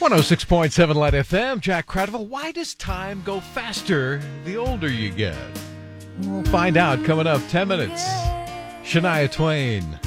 106.7 Light FM, Jack Cradle. Why does time go faster the older you get? We'll find out coming up 10 minutes. Shania Twain.